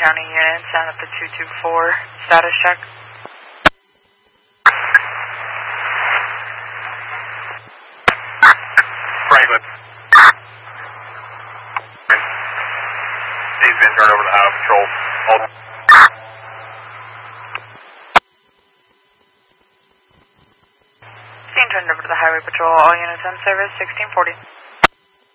County units down at the 224 status check. Franklin. He's been turned over to Highway Patrol. Being turned over to the Highway Patrol. All units in service, 1640.